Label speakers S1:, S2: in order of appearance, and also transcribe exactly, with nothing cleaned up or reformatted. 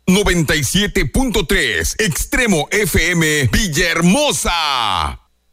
S1: noventa y siete punto tres, Extremo F M, Villahermosa.